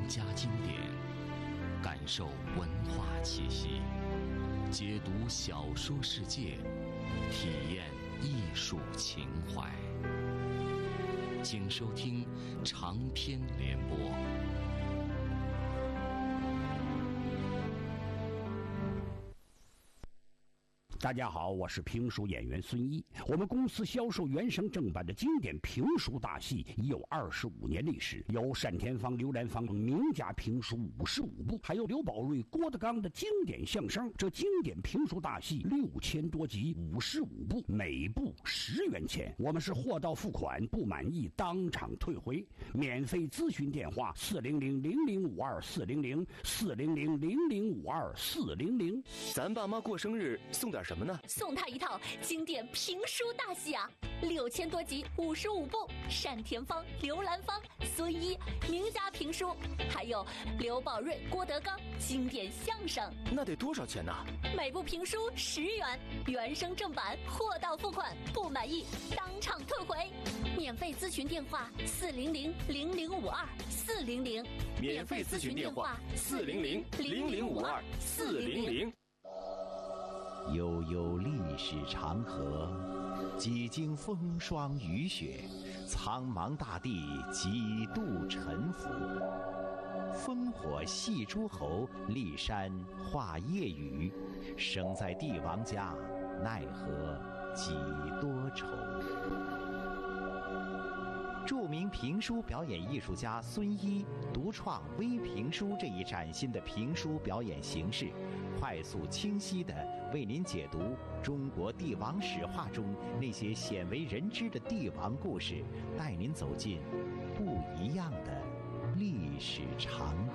家经典，感受文化气息，解读小说世界，体验艺术情怀。请收听长篇联播。 大家好，我是评书演员孙一。我们公司销售原声正版的经典评书大戏已有25年历史，有单田芳、刘兰芳名家评书55部，还有刘宝瑞、郭德纲的经典相声。这经典评书大戏6000多集，55部，每部10元钱。我们是货到付款，不满意当场退回。免费咨询电话400-0052-400，400-0052-400。 咱爸妈过生日送点什么呢？ 送他一套经典评书大戏啊，6000多集，55部，单田芳、刘兰芳、孙一名家评书，还有刘宝瑞、郭德纲经典相声。 那得多少钱呢？ 每部评书10元，原声正版，货到付款，不满意当场退回。免费咨询电话400-0052-400， 免费咨询电话400-0052-400。 悠悠历史长河，几经风霜雨雪，苍茫大地几度沉浮。烽火戏诸侯，骊山画夜雨。生在帝王家，奈何几多愁。著名评书表演艺术家孙一独创微评书这一崭新的评书表演形式，快速清晰地为您解读中国帝王史话中那些鲜为人知的帝王故事，带您走进不一样的历史长